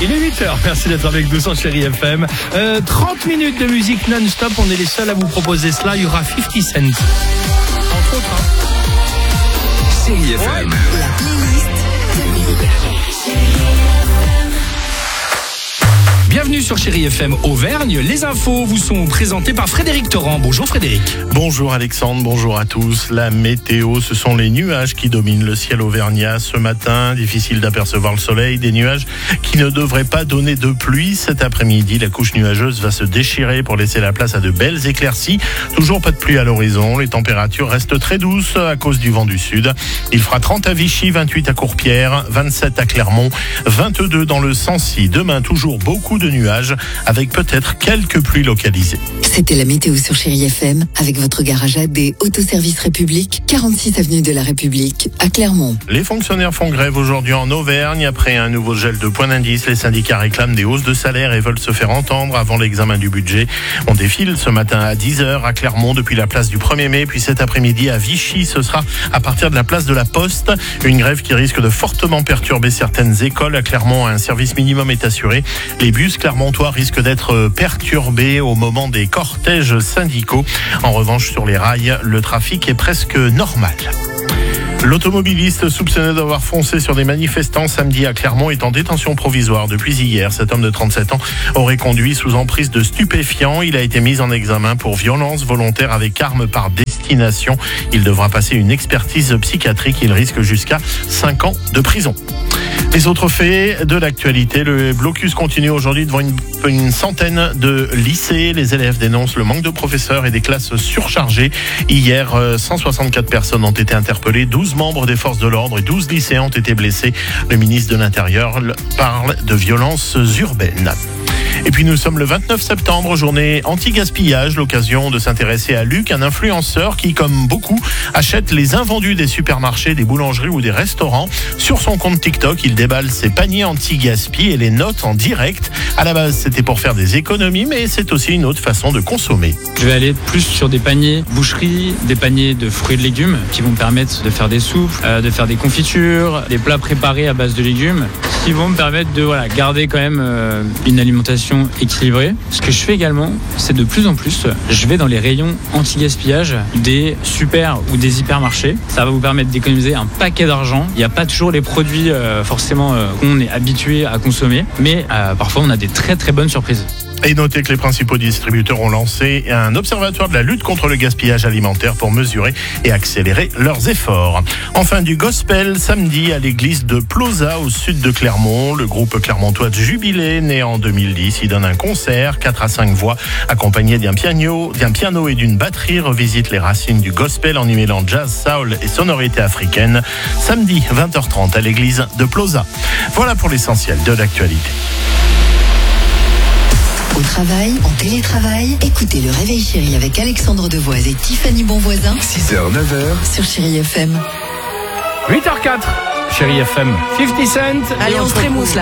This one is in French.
Il est 8h, merci d'être avec nous sur Chérie FM. 30 minutes de musique non-stop, on est les seuls à vous proposer cela. Il y aura 50 Cent. Entre autres. Chérie FM. La playlist Bienvenue sur Chérie FM Auvergne. Les infos vous sont présentées par Frédéric Torrent. Bonjour Frédéric. Bonjour Alexandre, bonjour à tous. La météo, ce sont les nuages qui dominent le ciel auvergnat ce matin. Difficile d'apercevoir le soleil, des nuages qui ne devraient pas donner de pluie. Cet après-midi, la couche nuageuse va se déchirer pour laisser la place à de belles éclaircies. Toujours pas de pluie à l'horizon. Les températures restent très douces à cause du vent du sud. Il fera 30 à Vichy, 28 à Courpierre, 27 à Clermont, 22 dans le Sancy. Demain, toujours beaucoup de nuages avec peut-être quelques pluies localisées. C'était la météo sur Chérie FM avec votre garage AD Autoservice République, 46 avenue de la République à Clermont. Les fonctionnaires font grève aujourd'hui en Auvergne. Après un nouveau gel de points d'indice, les syndicats réclament des hausses de salaire et veulent se faire entendre avant l'examen du budget. On défile ce matin à 10h à Clermont depuis la place du 1er mai, puis cet après-midi à Vichy, ce sera à partir de la place de la Poste. Une grève qui risque de fortement perturber certaines écoles. À Clermont, un service minimum est assuré. Les bus clermontois risquent d'être perturbés au moment des cortèges syndicaux. En revanche, sur les rails, le trafic est presque normal. L'automobiliste soupçonné d'avoir foncé sur des manifestants samedi à Clermont est en détention provisoire depuis hier. Cet homme de 37 ans aurait conduit sous emprise de stupéfiants. Il a été mis en examen pour violence volontaire avec arme par destination. Il devra passer une expertise psychiatrique. Il risque jusqu'à 5 ans de prison. Les autres faits de l'actualité, le blocus continue aujourd'hui devant une centaine de lycées. Les élèves dénoncent le manque de professeurs et des classes surchargées. Hier, 164 personnes ont été interpellées, 12 membres des forces de l'ordre et 12 lycéens ont été blessés. Le ministre de l'Intérieur parle de violences urbaines. Et puis nous sommes le 29 septembre, journée anti-gaspillage, l'occasion de s'intéresser à Luc, un influenceur qui, comme beaucoup, achète les invendus des supermarchés, des boulangeries ou des restaurants. Sur son compte TikTok, il déballe ses paniers anti-gaspi et les note en direct. À la base, c'était pour faire des économies, mais c'est aussi une autre façon de consommer. Je vais aller plus sur des paniers boucherie, des paniers de fruits et de légumes qui vont me permettre de faire des soupes, de faire des confitures, des plats préparés à base de légumes qui vont me permettre de garder quand même une alimentation équilibrée. Ce que je fais également, c'est de plus en plus, je vais dans les rayons anti-gaspillage des super ou des hypermarchés. Ça va vous permettre d'économiser un paquet d'argent. Il n'y a pas toujours les produits forcément qu'on est habitué à consommer, mais parfois on a des très très bonnes surprises. Et notez que les principaux distributeurs ont lancé un observatoire de la lutte contre le gaspillage alimentaire pour mesurer et accélérer leurs efforts. Enfin, du gospel samedi à l'église de Plauzat au sud de Clermont. Le groupe clermontois de Jubilé, né en 2010, il donne un concert, 4 à 5 voix, accompagné d'un piano et d'une batterie, revisite les racines du gospel en y mêlant jazz, soul et sonorité africaine. Samedi, 20h30 à l'église de Plauzat. Voilà pour l'essentiel de l'actualité. Au travail, en télétravail, écoutez le Réveil Chérie avec Alexandre Devoise et Tiffany Bonvoisin 6h, 9h. sur Chérie FM. 8h04, Chérie FM. 50 Cent. Allez, on se trémousse là.